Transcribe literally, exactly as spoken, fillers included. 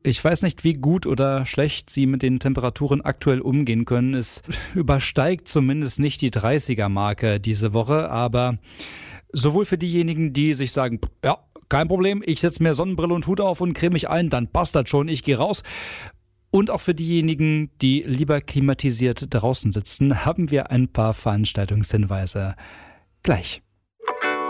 Ich weiß nicht, wie gut oder schlecht Sie mit den Temperaturen aktuell umgehen können. Es übersteigt zumindest nicht die dreißiger-Marke diese Woche, aber sowohl für diejenigen, die sich sagen, ja, kein Problem, ich setze mir Sonnenbrille und Hut auf und creme mich ein, dann passt das schon, ich gehe raus. Und auch für diejenigen, die lieber klimatisiert draußen sitzen, haben wir ein paar Veranstaltungshinweise. Gleich.